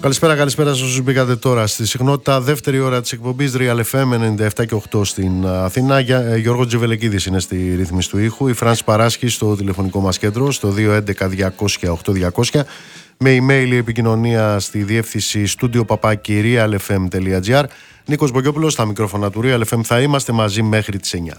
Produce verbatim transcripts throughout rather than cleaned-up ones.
Καλησπέρα, καλησπέρα σε όσους μπήκατε τώρα στη συχνότητα. Δεύτερη ώρα της εκπομπής Real εφ εμ ενενήντα επτά και οκτώ στην Αθήνα. Γιώργος Τζεβελεκίδης είναι στη ρύθμιση του ήχου. Η Φράνση Παράσχη στο τηλεφωνικό μας κέντρο στο δύο έντεκα διακόσια οκτώ διακόσια. Με email η επικοινωνία στη διεύθυνση studio παπάκι real f m τελεία g r. Νίκος Μπογιόπουλος στα μικρόφωνα του Real εφ εμ. Θα είμαστε μαζί μέχρι τις εννιά.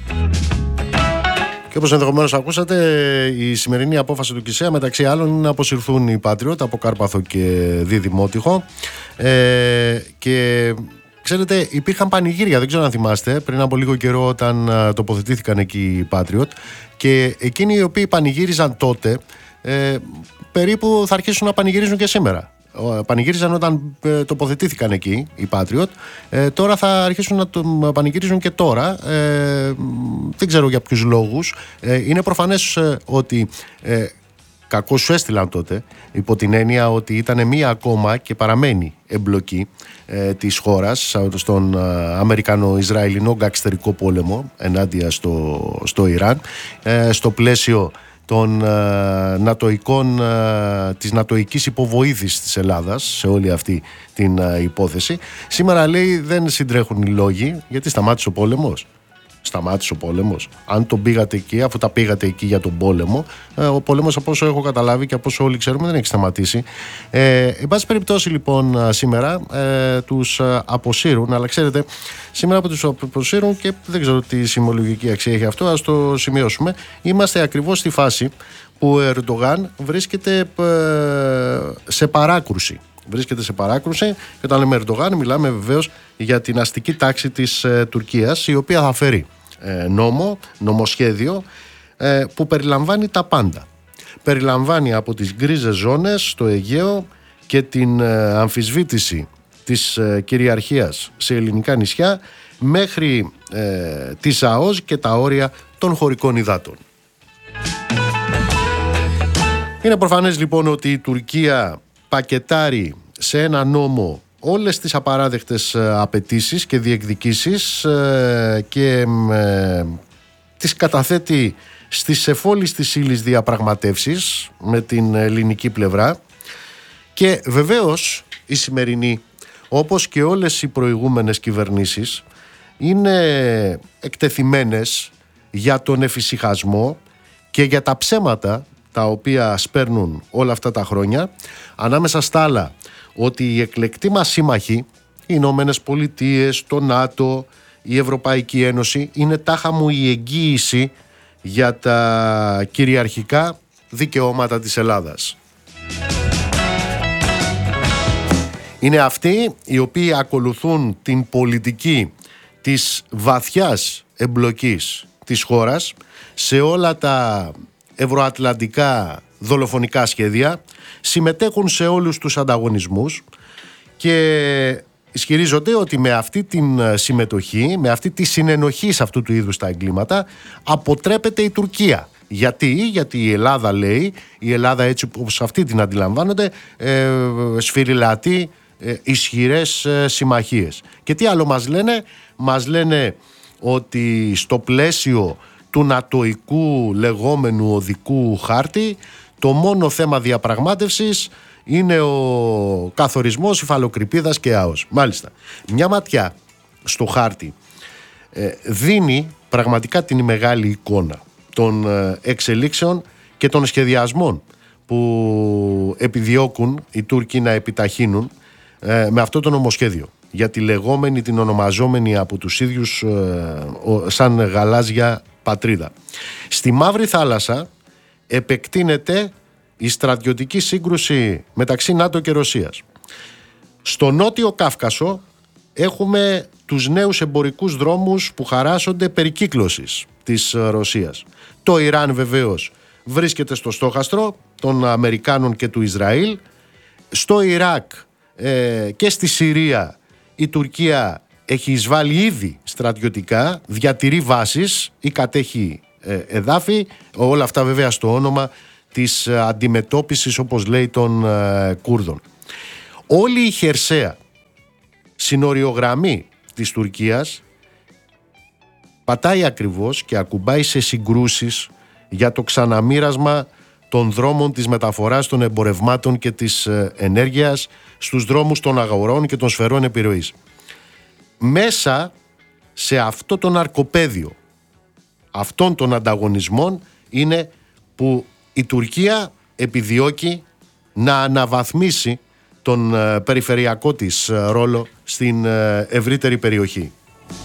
Και όπως ενδεχομένως ακούσατε, η σημερινή απόφαση του ΚΙΣΕΑ μεταξύ άλλων είναι να αποσυρθούν οι Patriot από Κάρπαθο και Δίδυμότυχο. Ε, και ξέρετε, υπήρχαν πανηγύρια, δεν ξέρω αν θυμάστε, πριν από λίγο καιρό όταν τοποθετήθηκαν εκεί οι Patriot. Και εκείνοι οι οποίοι πανηγύριζαν τότε, ε, περίπου θα αρχίσουν να πανηγυρίζουν και σήμερα. Πανηγύριζαν όταν ε, τοποθετήθηκαν εκεί οι Patriot. Ε, τώρα θα αρχίσουν να το πανηγυρίζουν και τώρα. Ε, δεν ξέρω για ποιους λόγους. Ε, είναι προφανές ε, ότι ε, κακώς σου έστειλαν τότε, υπό την έννοια ότι ήταν μία ακόμα και παραμένει εμπλοκή ε, της χώρας στον ε, Αμερικανο-Ισραηλινό γκαξτερικό πόλεμο ενάντια στο, στο Ιράν, ε, στο πλαίσιο των uh, νατοικών, uh, της νατοικής υποβοήθησης της Ελλάδας σε όλη αυτή την uh, υπόθεση. Σήμερα λέει δεν συντρέχουν οι λόγοι, γιατί σταμάτησε ο πόλεμος. Σταμάτησε ο πόλεμος. Αν τον πήγατε εκεί, αφού τα πήγατε εκεί για τον πόλεμο, uh, ο πόλεμος από όσο έχω καταλάβει και από όσο όλοι ξέρουμε δεν έχει σταματήσει. Ε, εν πάση περιπτώσει λοιπόν uh, σήμερα uh, τους uh, αποσύρουν, αλλά ξέρετε, σήμερα που τους αποσύρουν και δεν ξέρω τι σημειολογική αξία έχει αυτό, ας το σημειώσουμε. Είμαστε ακριβώς στη φάση που ο Ερντογάν βρίσκεται uh, σε παράκρουση. Βρίσκεται σε παράκρουση και όταν λέμε Ερντογάν μιλάμε βεβαίως για την αστική τάξη της ε, Τουρκίας, η οποία θα φέρει ε, νόμο, νομοσχέδιο ε, που περιλαμβάνει τα πάντα. Περιλαμβάνει από τις γκρίζες ζώνες στο Αιγαίο και την ε, αμφισβήτηση της ε, κυριαρχίας σε ελληνικά νησιά μέχρι ε, τις ΑΟΣ και τα όρια των χωρικών υδάτων. Είναι προφανές λοιπόν ότι η Τουρκία πακετάρει σε ένα νόμο όλες τις απαράδεκτες απαιτήσεις και διεκδικήσεις και ε, τις καταθέτει στις εφόλεις της ύλης διαπραγματεύσεις με την ελληνική πλευρά. Και βεβαίως η σημερινή, όπως και όλες οι προηγούμενες κυβερνήσεις, είναι εκτεθειμένες για τον εφησυχασμό και για τα ψέματα τα οποία σπέρνουν όλα αυτά τα χρόνια, ανάμεσα στα άλλα ότι οι εκλεκτοί μας σύμμαχοι, οι Ηνωμένες Πολιτείες, το ΝΑΤΟ, η Ευρωπαϊκή Ένωση, είναι τάχα μου η εγγύηση για τα κυριαρχικά δικαιώματα της Ελλάδας. Είναι αυτοί οι οποίοι ακολουθούν την πολιτική της βαθιάς εμπλοκής της χώρας σε όλα τα ευρωατλαντικά δολοφονικά σχέδια, συμμετέχουν σε όλους τους ανταγωνισμούς και ισχυρίζονται ότι με αυτή την συμμετοχή, με αυτή τη συνενοχή σε αυτού του είδους τα εγκλήματα αποτρέπεται η Τουρκία. Γιατί, γιατί η Ελλάδα λέει, η Ελλάδα έτσι όπως αυτή την αντιλαμβάνονται, ε, σφυριλατεί ε, ισχυρές ε, συμμαχίες. Και τι άλλο μας λένε, μας λένε ότι στο πλαίσιο του νατοικού λεγόμενου οδικού χάρτη το μόνο θέμα διαπραγμάτευσης είναι ο καθορισμός υφαλοκρηπίδας και ΑΟΣ. Μάλιστα, μια ματιά στο χάρτη ε, δίνει πραγματικά την μεγάλη εικόνα των ε, εξελίξεων και των σχεδιασμών που επιδιώκουν οι Τούρκοι να επιταχύνουν ε, με αυτό το νομοσχέδιο για τη λεγόμενη, την ονομαζόμενη από τους ίδιους ε, σαν γαλάζια πατρίδα. Στη Μαύρη Θάλασσα επεκτείνεται η στρατιωτική σύγκρουση μεταξύ ΝΑΤΟ και Ρωσίας. Στο Νότιο Κάφκασο έχουμε τους νέους εμπορικούς δρόμους που χαράσσονται περί κύκλωσης της Ρωσίας. Το Ιράν βεβαίως βρίσκεται στο στόχαστρο των Αμερικάνων και του Ισραήλ. Στο Ιράκ ε, και στη Συρία η Τουρκία έχει εισβάλει ήδη στρατιωτικά, διατηρεί βάσεις ή κατέχει ε, εδάφη, όλα αυτά βέβαια στο όνομα της ε, αντιμετώπισης, όπως λέει, των ε, Κούρδων. Όλη η χερσαία συνοριογραμμή της Τουρκίας πατάει ακριβώς και ακουμπάει σε συγκρούσεις για το ξαναμοίρασμα των δρόμων της μεταφοράς των εμπορευμάτων και της ε, ενέργειας στους δρόμους των αγορών και των σφαιρών επιρροής. Μέσα σε αυτό το ναρκοπαίδιο αυτών των ανταγωνισμών είναι που η Τουρκία επιδιώκει να αναβαθμίσει τον περιφερειακό της ρόλο στην ευρύτερη περιοχή.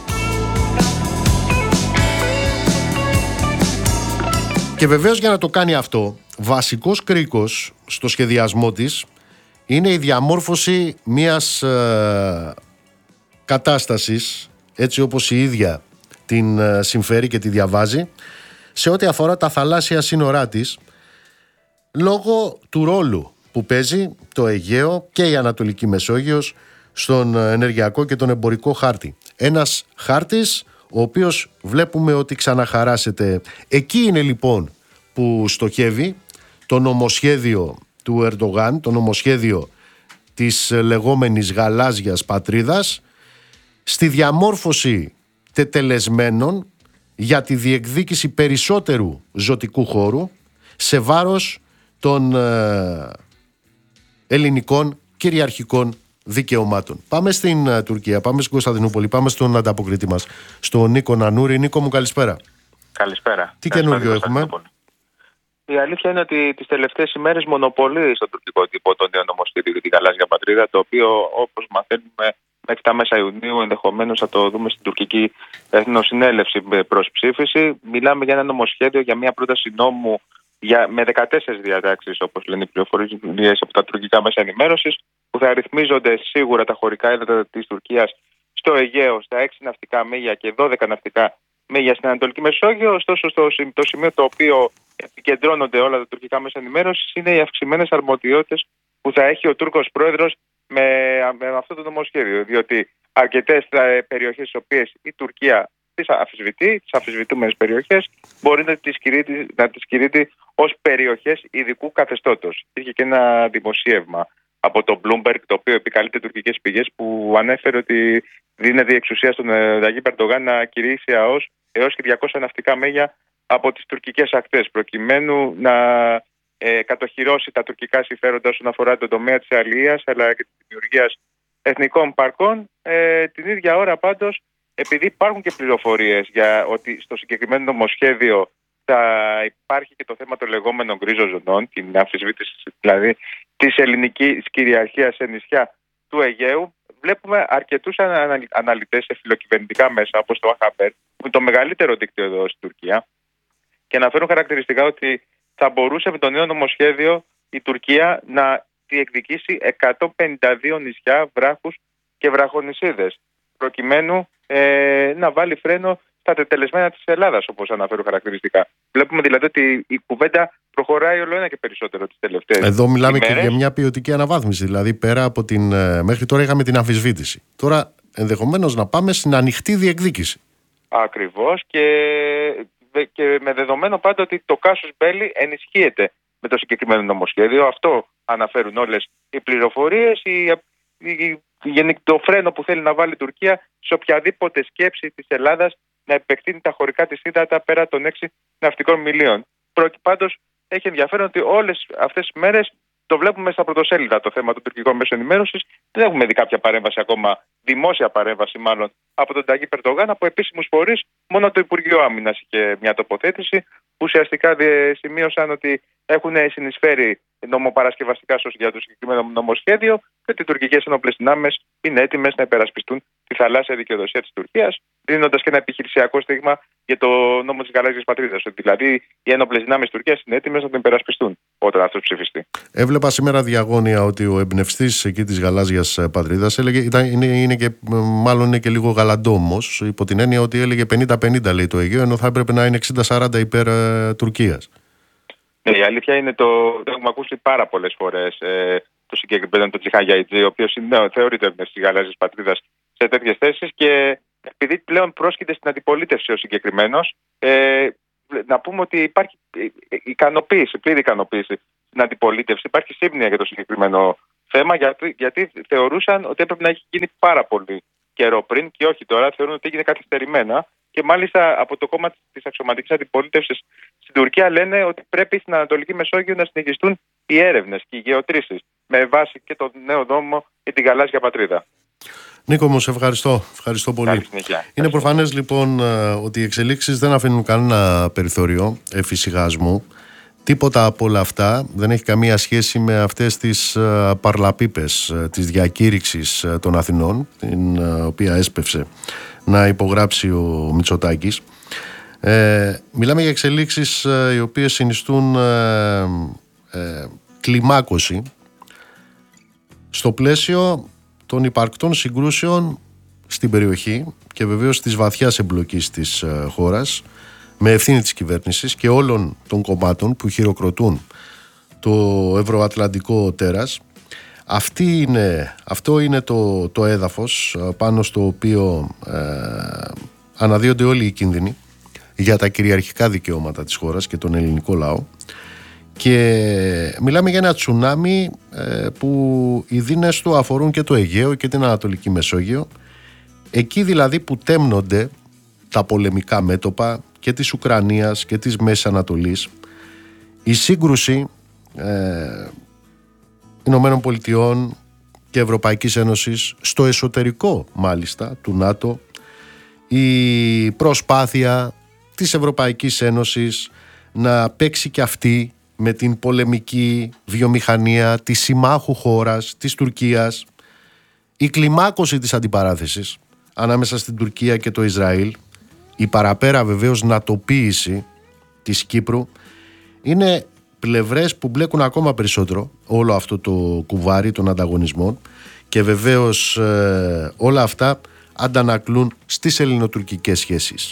Και βεβαίως για να το κάνει αυτό, βασικός κρίκος στο σχεδιασμό της είναι η διαμόρφωση μιας ε, κατάστασης, έτσι όπως η ίδια την ε, συμφέρει και τη διαβάζει, σε ό,τι αφορά τα θαλάσσια σύνορά της, λόγω του ρόλου που παίζει το Αιγαίο και η Ανατολική Μεσόγειος στον ενεργειακό και τον εμπορικό χάρτη. Ένας χάρτης ο οποίος βλέπουμε ότι ξαναχαράσεται. Εκεί είναι λοιπόν που στοχεύει το νομοσχέδιο του Ερντογάν, το νομοσχέδιο της λεγόμενης γαλάζιας πατρίδας, στη διαμόρφωση τετελεσμένων για τη διεκδίκηση περισσότερου ζωτικού χώρου σε βάρος των ε, ελληνικών κυριαρχικών δικαιωμάτων. Πάμε στην uh, Τουρκία, πάμε στην Κωνσταντινούπολη, πάμε στον ανταποκρίτη μας, στον Νίκο Νανούρη. Νίκο μου, καλησπέρα. Καλησπέρα. Τι καινούργιο έχουμε? Η αλήθεια είναι ότι τις τελευταίες ημέρες μονοπολεί στον τουρκικό τύπο το νέο νομοσχέδιο για τη γαλάζια πατρίδα, το οποίο, όπως μαθαίνουμε, μέχρι τα μέσα Ιουνίου ενδεχομένως θα το δούμε στην τουρκική εθνοσυνέλευση προς ψήφιση. Μιλάμε για ένα νομοσχέδιο, για μια πρόταση νόμου για, με δεκατέσσερις διατάξεις, όπως λένε οι πληροφορίες από τα τουρκικά μέσα ενημέρωσης, που θα ρυθμίζονται σίγουρα τα χωρικά έδατα της Τουρκίας στο Αιγαίο, στα έξι ναυτικά μίλια και δώδεκα ναυτικά μίλια στην Ανατολική Μεσόγειο. Ωστόσο, στο, το σημείο το οποίο επικεντρώνονται όλα τα τουρκικά μέσα ενημέρωσης είναι οι αυξημένες αρμοδιότητες που θα έχει ο Τούρκος πρόεδρος με, με αυτό το νομοσχέδιο. Διότι αρκετές περιοχές τις οποίες η Τουρκία τις αφισβητεί, τις αφισβητούμενες περιοχές, μπορεί να τις κηρύττει, να τις κηρύττει ως περιοχές ειδικού καθεστώτος. Υπήρχε και ένα δημοσίευμα από το Bloomberg, το οποίο επικαλείται τουρκικές πηγές, που ανέφερε ότι δίνεται η εξουσία στον Ταγίπ Ερντογάν να κηρύξει ΑΟΣ έως και διακόσια ναυτικά μίλια από τις τουρκικές ακτές, προκειμένου να ε, κατοχυρώσει τα τουρκικά συμφέροντα όσον αφορά τον τομέα της αλληλείας αλλά και της δημιουργίας εθνικών παρκών. Ε, την ίδια ώρα πάντως, επειδή υπάρχουν και πληροφορίες για ότι στο συγκεκριμένο νομοσχέδιο θα υπάρχει και το θέμα των λεγόμενων γκρίζων ζωνών, την αμφισβήτηση δηλαδή της ελληνικής κυριαρχίας σε νησιά του Αιγαίου, βλέπουμε αρκετούς αναλυτές σε φιλοκυβερνητικά μέσα, όπως το Αχαμπέρ, που είναι το μεγαλύτερο δίκτυο εδώ στην Τουρκία, και αναφέρουν χαρακτηριστικά ότι θα μπορούσε με το νέο νομοσχέδιο η Τουρκία να διεκδικήσει εκατόν πενήντα δύο νησιά, βράχους και βραχονησίδες, προκειμένου ε, να βάλει φρένο στα τετελεσμένα της Ελλάδας, όπως αναφέρουν χαρακτηριστικά. Βλέπουμε δηλαδή ότι η κουβέντα προχωράει όλο ένα και περισσότερο τις τελευταίες ημέρες. Εδώ μιλάμε ημέρες. Και για μια ποιοτική αναβάθμιση. Δηλαδή, πέρα από την. Μέχρι τώρα είχαμε την αμφισβήτηση. Τώρα ενδεχομένως να πάμε στην ανοιχτή διεκδίκηση. Ακριβώς. Και, και με δεδομένο πάντα ότι το κάσους μπέλι ενισχύεται με το συγκεκριμένο νομοσχέδιο. Αυτό αναφέρουν όλες οι πληροφορίες. Η, η, η, το φρένο που θέλει να βάλει η Τουρκία σε οποιαδήποτε σκέψη της Ελλάδας να επεκτείνει τα χωρικά της ύδατα πέρα των έξι ναυτικών μιλίων. Πάντως, έχει ενδιαφέρον ότι όλες αυτές τις μέρες το βλέπουμε στα πρωτοσέλιδα το θέμα των τουρκικών μέσων ενημέρωσης. Δεν έχουμε δει κάποια παρέμβαση ακόμα, δημόσια παρέμβαση μάλλον, από τον Ταγίπ Ερντογάν, από επίσημους φορείς. Μόνο το Υπουργείο Άμυνας είχε μια τοποθέτηση που ουσιαστικά σημείωσαν ότι έχουν συνεισφέρει νομοπαρασκευαστικά για το συγκεκριμένο νομοσχέδιο και ότι οι τουρκικές ενόπλες δυνάμεις είναι έτοιμες να υπερασπιστούν τη θαλάσσια δικαιοδοσία της Τουρκίας, δίνοντας και ένα επιχειρησιακό στίγμα για το νόμο της γαλάζιας πατρίδας. Δηλαδή, οι ένοπλες δυνάμεις της Τουρκίας είναι έτοιμες να τον υπερασπιστούν όταν αυτό ψηφιστεί. Έβλεπα σήμερα διαγώνια ότι ο εμπνευστής εκεί της γαλάζιας πατρίδας έλεγε, ήταν, είναι, είναι και, μάλλον είναι και λίγο γαλαντόμος, υπό την έννοια ότι έλεγε πενήντα πενήντα λέει το Αιγαίο, ενώ θα έπρεπε να είναι εξήντα σαράντα υπέρ ε, Τουρκίας. Ναι, η αλήθεια είναι το, το έχουμε ακούσει πάρα πολλές φορές ε, το συγκεκριμένο τον Τσιχάγιατζή, ο οποίος είναι, θεωρείται εμπνευστής γαλάζιας πατρίδας σε τέτοιες θέσεις, και επειδή πλέον πρόσκειται στην αντιπολίτευση ο συγκεκριμένος, ε, να πούμε ότι υπάρχει ικανοποίηση, πλήρη ικανοποίηση στην αντιπολίτευση. Υπάρχει σύμπνοια για το συγκεκριμένο θέμα, γιατί, γιατί θεωρούσαν ότι έπρεπε να έχει γίνει πάρα πολύ καιρό πριν, και όχι τώρα. Θεωρούν ότι έγινε καθυστερημένα. Και μάλιστα από το κόμμα της αξιωματικής αντιπολίτευσης στην Τουρκία λένε ότι πρέπει στην Ανατολική Μεσόγειο να συνεχιστούν οι έρευνες και οι γεωτρήσεις με βάση και το νέο νόμο για την γαλάζια πατρίδα. Νίκο μου, σε ευχαριστώ. Ευχαριστώ πολύ. Είναι προφανές λοιπόν ότι οι εξελίξεις δεν αφήνουν κανένα περιθώριο εφησυχασμού. Τίποτα από όλα αυτά δεν έχει καμία σχέση με αυτές τις παρλαπίπες της διακήρυξης των Αθηνών, την οποία έσπευσε να υπογράψει ο Μητσοτάκης. Ε, μιλάμε για εξελίξεις ε, οι οποίες συνιστούν ε, ε, κλιμάκωση στο πλαίσιο των υπαρκτών συγκρούσεων στην περιοχή και βεβαίως της βαθιάς εμπλοκής της ε, χώρας, με ευθύνη της κυβέρνησης και όλων των κομμάτων που χειροκροτούν το ευρωατλαντικό τέρας. Αυτή είναι, αυτό είναι το, το έδαφος πάνω στο οποίο ε, αναδύονται όλοι οι κίνδυνοι για τα κυριαρχικά δικαιώματα της χώρας και τον ελληνικό λαό, και μιλάμε για ένα τσουνάμι ε, που οι δίνες του αφορούν και το Αιγαίο και την Ανατολική Μεσόγειο, εκεί δηλαδή που τέμνονται τα πολεμικά μέτωπα και της Ουκρανίας και της Μέσης Ανατολής. Η σύγκρουση ε, Ηνωμένων Πολιτειών και Ευρωπαϊκής Ένωσης στο εσωτερικό μάλιστα του ΝΑΤΟ, η προσπάθεια της Ευρωπαϊκής Ένωσης να παίξει και αυτή με την πολεμική βιομηχανία της συμμάχου χώρας, της Τουρκίας, η κλιμάκωση της αντιπαράθεσης ανάμεσα στην Τουρκία και το Ισραήλ, η παραπέρα βεβαίως νατοποίηση της Κύπρου, είναι πλευρές που μπλέκουν ακόμα περισσότερο όλο αυτό το κουβάρι των ανταγωνισμών, και βεβαίως ε, όλα αυτά αντανακλούν στις ελληνοτουρκικές σχέσεις.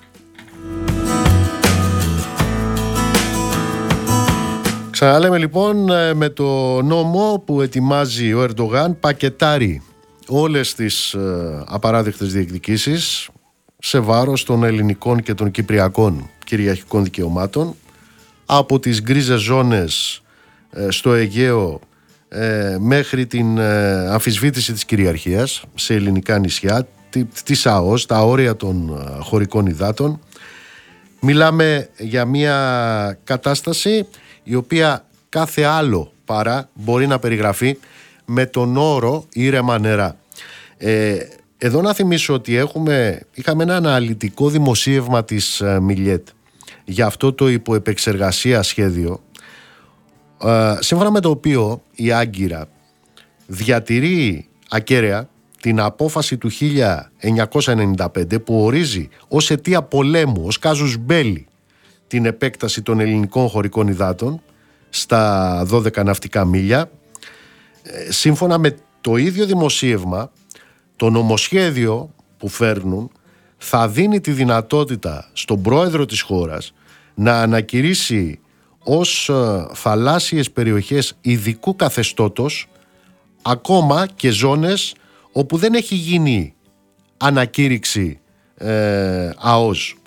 Ξαναλέμε λοιπόν, με το νόμο που ετοιμάζει ο Ερντογάν πακετάρει όλες τις ε, απαράδεκτες διεκδικήσεις σε βάρος των ελληνικών και των κυπριακών κυριαρχικών δικαιωμάτων, από τις γκρίζες ζώνες ε, στο Αιγαίο ε, μέχρι την ε, αμφισβήτηση της κυριαρχίας σε ελληνικά νησιά, τη, της ΑΟΣ, τα όρια των ε, χωρικών υδάτων. Μιλάμε για μια κατάσταση η οποία κάθε άλλο παρά μπορεί να περιγραφεί με τον όρο ήρεμα νερά. Ε, εδώ να θυμίσω ότι έχουμε, είχαμε ένα αναλυτικό δημοσίευμα της ε, Μιλιέτ για αυτό το υποεπεξεργασία σχέδιο, ε, σύμφωνα με το οποίο η Άγκυρα διατηρεί ακέραια την απόφαση του χίλια εννιακόσια ενενήντα πέντε που ορίζει ως αιτία πολέμου, ως κάζους μπέλι, την επέκταση των ελληνικών χωρικών υδάτων στα δώδεκα ναυτικά μίλια. Ε, σύμφωνα με το ίδιο δημοσίευμα, το νομοσχέδιο που φέρνουν θα δίνει τη δυνατότητα στον πρόεδρο της χώρας να ανακηρύσει ως ε, θαλάσσιες περιοχές ειδικού καθεστώτος ακόμα και ζώνες όπου δεν έχει γίνει ανακήρυξη ε, ΑΟΣ.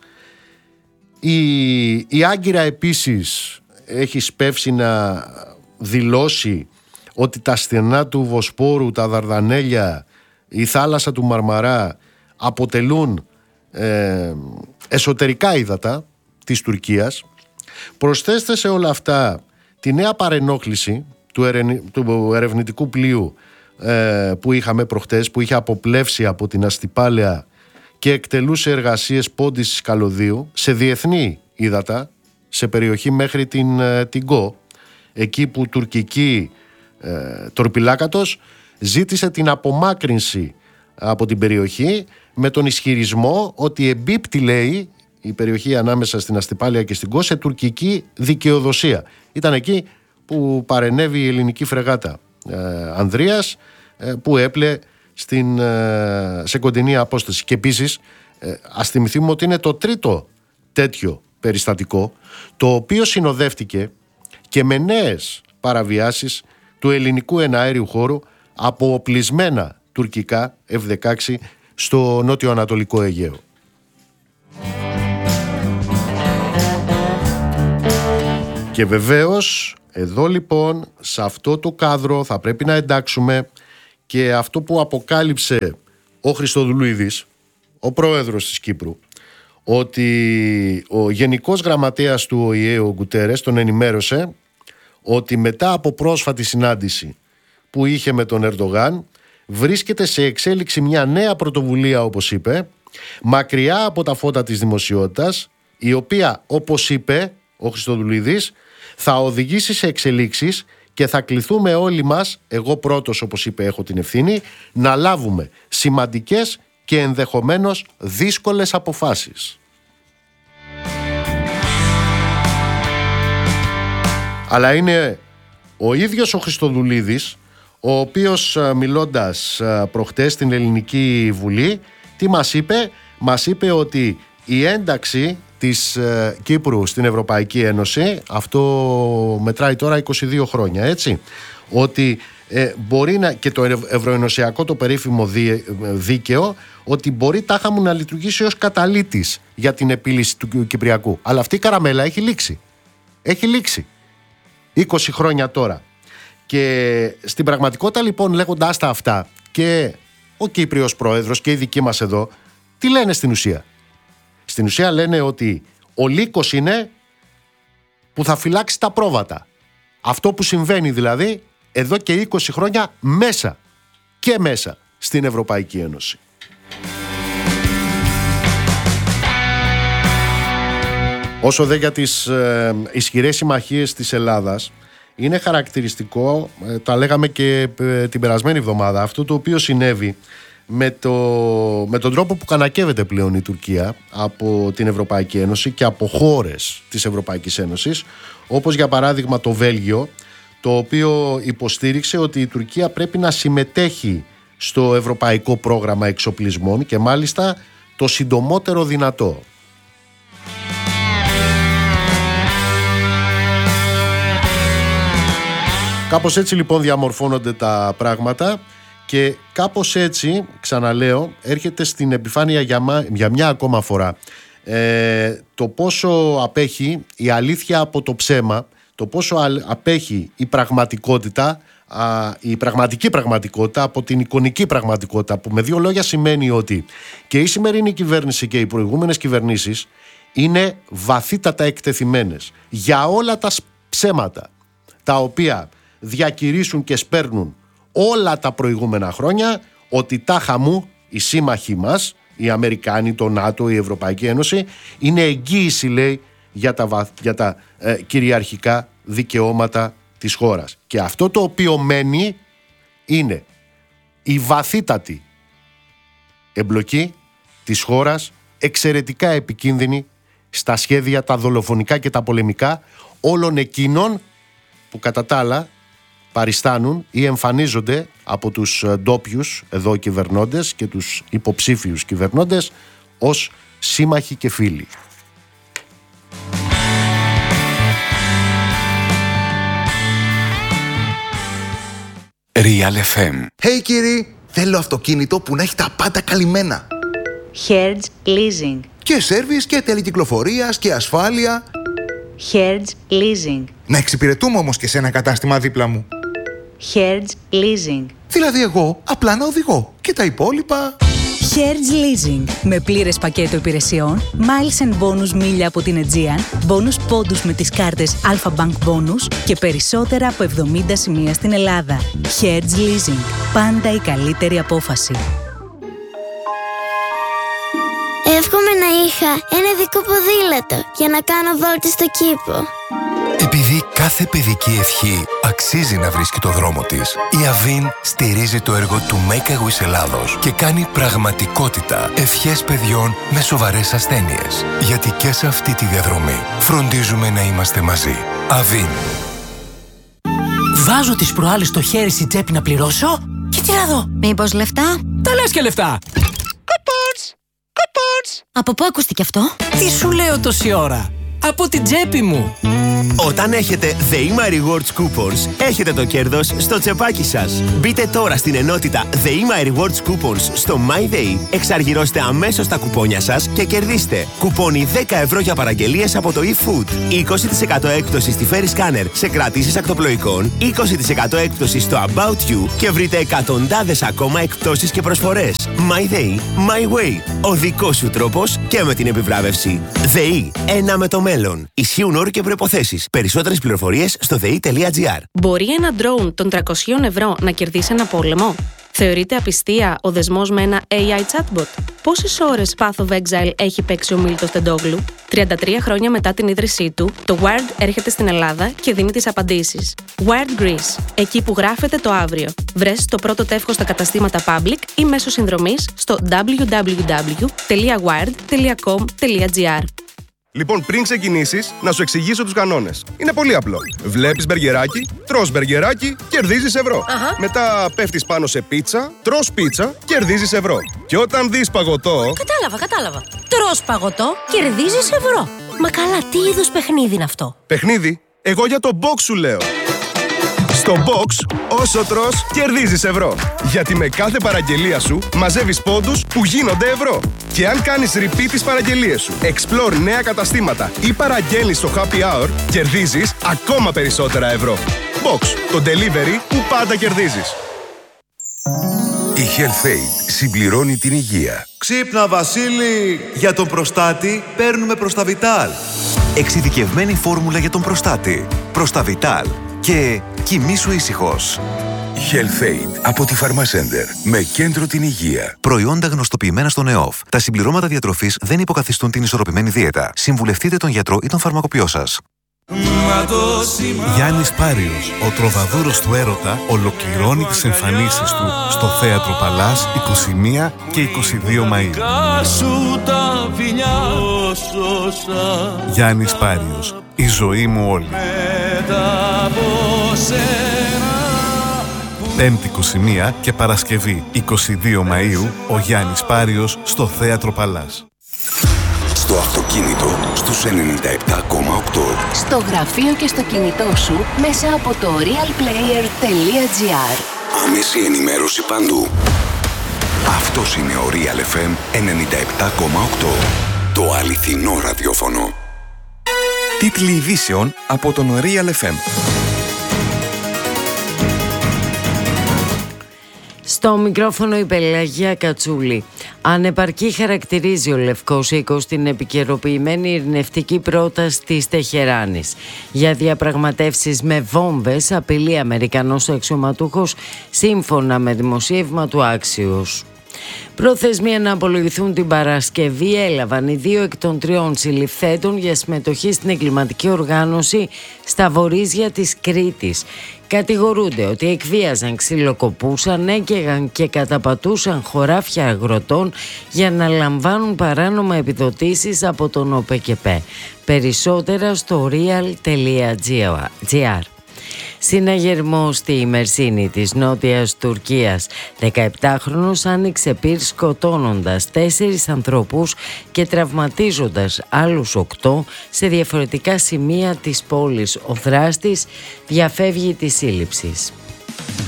Η, η Άγκυρα επίσης έχει σπεύσει να δηλώσει ότι τα στενά του Βοσπόρου, τα Δαρδανέλια, η θάλασσα του Μαρμαρά αποτελούν ε, εσωτερικά ύδατα της Τουρκίας. Προσθέστε σε όλα αυτά τη νέα παρενόχληση του, ερε, του ερευνητικού πλοίου ε, που είχαμε προχτές, που είχε αποπλεύσει από την Αστυπάλαια και εκτελούσε εργασίες πόντισης καλωδίου σε διεθνή ύδατα, σε περιοχή μέχρι την, την Γκο, εκεί που τουρκική ε, τορπιλάκατος ζήτησε την απομάκρυνση από την περιοχή με τον ισχυρισμό ότι εμπίπτει, λέει, η περιοχή ανάμεσα στην Αστυπάλαια και στην Γκο σε τουρκική δικαιοδοσία. Ήταν εκεί που παρενέβη η ελληνική φρεγάτα ε, Ανδρείας, ε, που έπλε στην, ε, σε κοντινή απόσταση. Και επίσης ε, ας θυμηθούμε ότι είναι το τρίτο τέτοιο περιστατικό, το οποίο συνοδεύτηκε και με νέες παραβιάσεις του ελληνικού εναέριου χώρου από οπλισμένα τουρκικά εφ δεκαέξι στο νότιο-ανατολικό Αιγαίο. Και βεβαίως εδώ λοιπόν σε αυτό το κάδρο θα πρέπει να εντάξουμε και αυτό που αποκάλυψε ο Χριστοδουλίδης, ο πρόεδρος της Κύπρου, ότι ο Γενικός Γραμματέας του Ο Η Ε, ο Γκουτέρες, τον ενημέρωσε ότι μετά από πρόσφατη συνάντηση που είχε με τον Ερντογάν, βρίσκεται σε εξέλιξη μια νέα πρωτοβουλία, όπως είπε, μακριά από τα φώτα της δημοσιότητας, η οποία, όπως είπε ο Χριστοδουλίδης, θα οδηγήσει σε εξελίξεις και θα κληθούμε όλοι μας, εγώ πρώτος όπως είπε έχω την ευθύνη, να λάβουμε σημαντικές και ενδεχομένως δύσκολες αποφάσεις. Αλλά είναι ο ίδιος ο Χριστοδουλίδης, ο οποίος μιλώντας προχτές στην Ελληνική Βουλή, τι μας είπε? Μας είπε ότι η ένταξη της ε, Κύπρου στην Ευρωπαϊκή Ένωση, αυτό μετράει τώρα είκοσι δύο χρόνια, έτσι, ότι ε, μπορεί να, και το ευρωενωσιακό το περίφημο δί, δίκαιο, ότι μπορεί τάχα μου να λειτουργήσει ως καταλύτης για την επίλυση του Κυπριακού. Αλλά αυτή η καραμέλα έχει λήξει. Έχει λήξει. είκοσι χρόνια τώρα. Και στην πραγματικότητα λοιπόν, λέγοντάς τα αυτά, και ο Κύπριος Πρόεδρος και οι δικοί μας εδώ, τι λένε στην ουσία? Στην ουσία λένε ότι ο λύκος είναι που θα φυλάξει τα πρόβατα. Αυτό που συμβαίνει δηλαδή εδώ και είκοσι χρόνια μέσα και μέσα στην Ευρωπαϊκή Ένωση. Όσο δε για τις ε, ισχυρές συμμαχίες της Ελλάδας, είναι χαρακτηριστικό, ε, τα λέγαμε και ε, την περασμένη εβδομάδα, αυτό το οποίο συνέβη με, το, με τον τρόπο που κανακεύεται πλέον η Τουρκία από την Ευρωπαϊκή Ένωση και από χώρες της Ευρωπαϊκής Ένωσης, όπως για παράδειγμα το Βέλγιο, το οποίο υποστήριξε ότι η Τουρκία πρέπει να συμμετέχει στο ευρωπαϊκό πρόγραμμα εξοπλισμών και μάλιστα το συντομότερο δυνατό. Κάπως έτσι λοιπόν διαμορφώνονται τα πράγματα και κάπως έτσι, ξαναλέω, έρχεται στην επιφάνεια για, μα, για μια ακόμα φορά ε, το πόσο απέχει η αλήθεια από το ψέμα, το πόσο απέχει η πραγματικότητα, α, η πραγματική πραγματικότητα από την εικονική πραγματικότητα, που με δύο λόγια σημαίνει ότι και η σημερινή κυβέρνηση και οι προηγούμενες κυβερνήσεις είναι βαθύτατα εκτεθειμένες για όλα τα ψέματα τα οποία διακηρύσουν και σπέρνουν όλα τα προηγούμενα χρόνια, ότι τάχα μου οι σύμμαχοι μας, οι Αμερικάνοι, το ΝΑΤΟ, η Ευρωπαϊκή Ένωση, είναι εγγύηση, λέει, για τα, για τα ε, κυριαρχικά δικαιώματα της χώρας. Και αυτό το οποίο μένει είναι η βαθύτατη εμπλοκή της χώρας, εξαιρετικά επικίνδυνη στα σχέδια τα δολοφονικά και τα πολεμικά όλων εκείνων που κατά τα άλλα παριστάνουν ή εμφανίζονται από τους ντόπιους εδώ κυβερνώντες και τους υποψήφιους κυβερνώντες ως σύμμαχοι και φίλοι. Real εφ εμ. Hey κύριοι, θέλω αυτοκίνητο που να έχει τα πάντα καλυμμένα. Hertz Leasing. Και σέρβις και τελεκυκλοφορίας και ασφάλεια. Hertz Leasing. Να εξυπηρετούμε όμως και σε ένα κατάστημα δίπλα μου. Hertz Leasing. Δηλαδή εγώ απλά να οδηγώ και τα υπόλοιπα... Hertz Leasing. Με πλήρες πακέτο υπηρεσιών, miles and bonus μίλια από την Aegean, bonus πόντους με τις κάρτες Alpha Bank Bonus και περισσότερα από εβδομήντα σημεία στην Ελλάδα. Hertz Leasing. Πάντα η καλύτερη απόφαση. Εύχομαι να είχα ένα ειδικό ποδήλατο για να κάνω βόλτες στο κήπο. Επειδή κάθε παιδική ευχή αξίζει να βρίσκει το δρόμο της, η Avin στηρίζει το έργο του Make a Wish Ελλάδος και κάνει πραγματικότητα ευχές παιδιών με σοβαρές ασθένειες. Γιατί και σε αυτή τη διαδρομή φροντίζουμε να είμαστε μαζί. Avin. Βάζω τις προάλλες στο χέρι στην τσέπη να πληρώσω και τι να δω. Μήπως λεφτά? Τα λες και λεφτά. Κοπότς, κοπότς. Από πού ακούστηκε αυτό? Τι σου λέω τόση ώρα? Από την τσέπη μου. Όταν έχετε The Ima Rewards Coupons, έχετε το κέρδος στο τσεπάκι σας. Μπείτε τώρα στην ενότητα The Ima Rewards Coupons στο MyDay, εξαργυρώστε αμέσως τα κουπόνια σας και κερδίστε κουπόνι δέκα ευρώ για παραγγελίες από το eFood, είκοσι τοις εκατό έκπτωση στη Ferry Scanner σε κρατήσεις ακτοπλοϊκών, είκοσι τοις εκατό έκπτωση στο About You και βρείτε εκατοντάδες ακόμα εκπτώσεις και προσφορές. MyDay, My Way. Ο δικός σου τρόπος και με την επιβράβευση. ΔΕΗ. Ένα με το μέλλον. Ισχύουν όροι και προϋποθέσεις. Περισσότερες πληροφορίες στο δε ι τελεία τζι άρ. Μπορεί ένα ντρόουν των τριακόσια ευρώ να κερδίσει ένα πόλεμο? Θεωρείται απιστία ο δεσμός με ένα έι άι chatbot? Πόσες ώρες Path of Exile έχει παίξει ο Μίλτος Τεντόγλου? τριάντα τρία χρόνια μετά την ίδρυσή του, το Wired έρχεται στην Ελλάδα και δίνει τις απαντήσεις. Wired Greece, εκεί που γράφεται το αύριο. Βρες το πρώτο τεύχος στα καταστήματα Public ή μέσω συνδρομής στο double-u double-u double-u τελεία wired τελεία com τελεία τζι άρ. Λοιπόν, πριν ξεκινήσεις, να σου εξηγήσω τους κανόνες. Είναι πολύ απλό. Βλέπεις μπεργκεράκι, τρως μπεργκεράκι, κερδίζεις ευρώ. Αχα. Μετά πέφτεις πάνω σε πίτσα, τρως πίτσα, κερδίζεις ευρώ. Και όταν δεις παγωτό... Κατάλαβα, κατάλαβα. Τρως παγωτό, κερδίζεις ευρώ. Μα καλά, τι είδους παιχνίδι είναι αυτό? Παιχνίδι? Εγώ για το box σου λέω. Στο box, όσο τρως, κερδίζεις ευρώ. Γιατί με κάθε παραγγελία σου μαζεύεις πόντους που γίνονται ευρώ. Και αν κάνεις repeat τις παραγγελίες σου, explore νέα καταστήματα ή παραγγέλνεις στο happy hour, κερδίζεις ακόμα περισσότερα ευρώ. Box, το delivery που πάντα κερδίζεις. Η HealthAid συμπληρώνει την υγεία. Ξύπνα Βασίλη, για τον προστάτη παίρνουμε Προσταβιτάλ. Εξειδικευμένη φόρμουλα για τον προστάτη. Προσταβιτάλ. Και κοιμήσου ήσυχος. HealthAid από τη Pharmacenter με κέντρο την υγεία. Προϊόντα γνωστοποιημένα στον ΕΟΦ. Τα συμπληρώματα διατροφής δεν υποκαθιστούν την ισορροπημένη δίαιτα. Συμβουλευτείτε τον γιατρό ή τον φαρμακοποιό σας. Γιάννης Πάριος, ο τροβαδούρος του έρωτα, ολοκληρώνει τις εμφανίσεις του στο Θέατρο Παλάς είκοσι μία και είκοσι δύο Μαΐου. Γιάννης Πάριος, η ζωή μου όλη. Πέμπτη είκοσι μία και Παρασκευή είκοσι δύο Μαΐου, ο Γιάννης Πάριος στο Θέατρο Παλάς. Στο αυτοκίνητο στους ενενήντα επτά κόμμα οκτώ. Στο γραφείο και στο κινητό σου μέσα από το realplayer τελεία τζι άρ. Άμεση ενημέρωση παντού. Αυτός είναι ο Real εφ εμ ενενήντα επτά κόμμα οκτώ. Το αληθινό ραδιόφωνο. Τίτλοι ειδήσεων από τον Real εφ εμ. Στο μικρόφωνο η Πελαγία Κατσούλη. Ανεπαρκή χαρακτηρίζει ο Λευκός Οίκος την επικαιροποιημένη ειρηνευτική πρόταση της Τεχεράνης. Για διαπραγματεύσεις με βόμβες απειλεί Αμερικανός αξιωματούχος σύμφωνα με δημοσίευμα του Axios. Προθεσμία να απολογηθούν την Παρασκευή έλαβαν οι δύο εκ των τριών συλληφθέντων για συμμετοχή στην εγκληματική οργάνωση στα βορίζια της Κρήτης. Κατηγορούνται ότι εκβίαζαν, ξυλοκοπούσαν, έκαιγαν και καταπατούσαν χωράφια αγροτών για να λαμβάνουν παράνομα επιδοτήσεις από τον ΟΠΕΚΕΠΕ. Περισσότερα στο real τελεία τζι άρ. Συναγερμό στη Μερσίνη της Νότιας Τουρκίας. δεκαεπτάχρονος άνοιξε πυρ σκοτώνοντας τέσσερις ανθρώπους και τραυματίζοντας άλλους οκτώ σε διαφορετικά σημεία της πόλης. Ο δράστης διαφεύγει της σύλληψης.